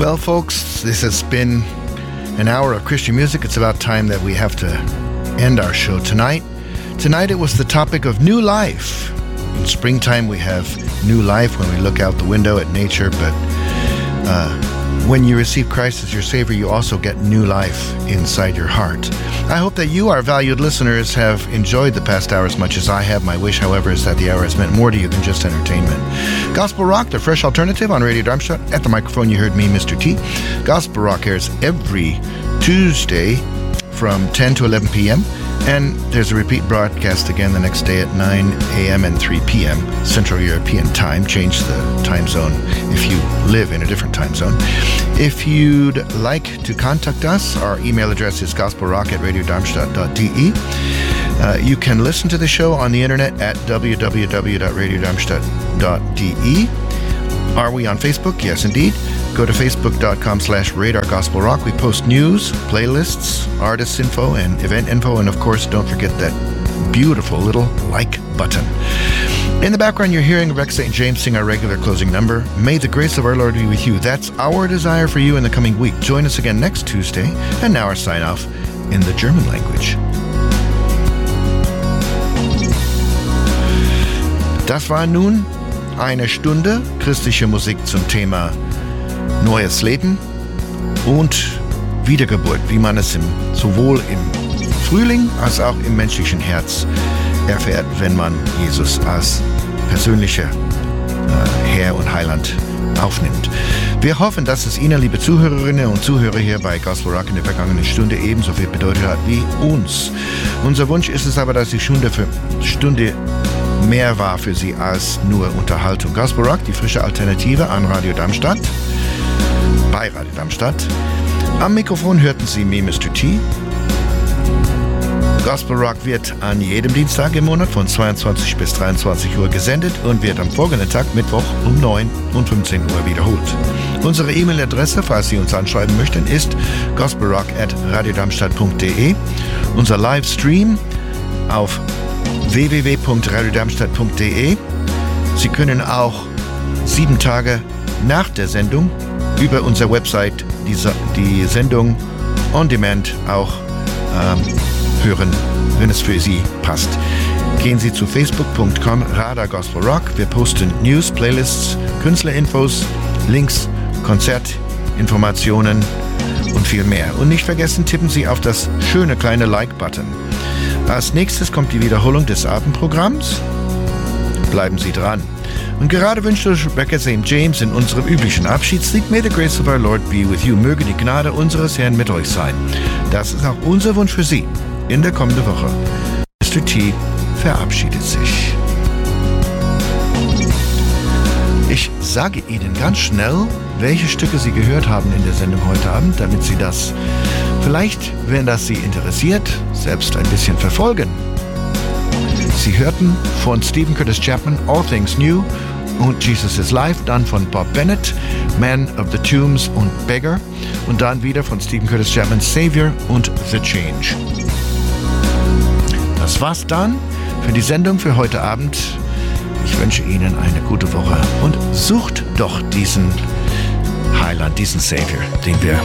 Well, folks, this has been an hour of Christian music. It's about time that we have to end our show tonight. Tonight it was the topic of new life. In springtime we have new life when we look out the window at nature, but when you receive Christ as your Savior, you also get new life inside your heart. I hope that you, our valued listeners, have enjoyed the past hour as much as I have. My wish, however, is that the hour has meant more to you than just entertainment. Gospel Rock, the fresh alternative on Radio Darmstadt. At the microphone, you heard me, Mr. T. Gospel Rock airs every Tuesday from 10 to 11 p.m., and there's a repeat broadcast again the next day at 9 a.m. and 3 p.m. Central European Time. Change the time zone if you live in a different time zone. If you'd like to contact us, our email address is gospelrock@radiodarmstadt.de. You can listen to the show on the internet at www.radiodarmstadt.de. Are we on Facebook? Yes, indeed. Go to facebook.com/radargospelrock. We post news, playlists, artist info, and event info. And of course, don't forget that beautiful little like button. In the background, you're hearing Rex St. James sing our regular closing number. May the grace of our Lord be with you. That's our desire for you in the coming week. Join us again next Tuesday. And now our sign off in the German language. Das war nun eine Stunde christliche Musik zum Thema neues Leben und Wiedergeburt, wie man es sowohl im Frühling als auch im menschlichen Herz erfährt, wenn man Jesus als persönlicher Herr und Heiland aufnimmt. Wir hoffen, dass es Ihnen, liebe Zuhörerinnen und Zuhörer hier bei Gospel Rock in der vergangenen Stunde ebenso viel bedeutet hat wie uns. Unser Wunsch ist es aber, dass die Stunde mehr war für Sie als nur Unterhaltung. Gospel Rock, die frische Alternative an Radio Darmstadt, bei Radio Darmstadt. Am Mikrofon hörten Sie mich, Mr. T. Gospel Rock wird an jedem Dienstag im Monat von 22 bis 23 Uhr gesendet und wird am folgenden Tag, Mittwoch, um 9 und 15 Uhr wiederholt. Unsere E-Mail-Adresse, falls Sie uns anschreiben möchten, ist gospelrock@radiodarmstadt.de. Unser Livestream auf www.radiodarmstadt.de. Sie können auch 7 Tage nach der Sendung über unsere Website die Sendung on demand auch hören, wenn es für Sie passt. Gehen Sie zu facebook.com/radargospelrock. Wir posten News, Playlists, Künstlerinfos, Links, Konzertinformationen und viel mehr. Und nicht vergessen, tippen Sie auf das schöne kleine Like-Button. Als nächstes kommt die Wiederholung des Abendprogramms. Bleiben Sie dran. Und gerade wünscht euch Rebecca St. James in unserem üblichen Abschiedslied May the grace of our Lord be with you. Möge die Gnade unseres Herrn mit euch sein. Das ist auch unser Wunsch für Sie in der kommenden Woche. Mr. T verabschiedet sich. Ich sage Ihnen ganz schnell, welche Stücke Sie gehört haben in der Sendung heute Abend, damit Sie das vielleicht, wenn das Sie interessiert, selbst ein bisschen verfolgen. Sie hörten von Stephen Curtis Chapman All Things New und Jesus is Life, dann von Bob Bennett Man of the Tombs und Beggar und dann wieder von Stephen Curtis Chapman Savior und The Change. Das war's dann für die Sendung für heute Abend. Ich wünsche Ihnen eine gute Woche und sucht doch diesen Heiland, diesen Savior, den wir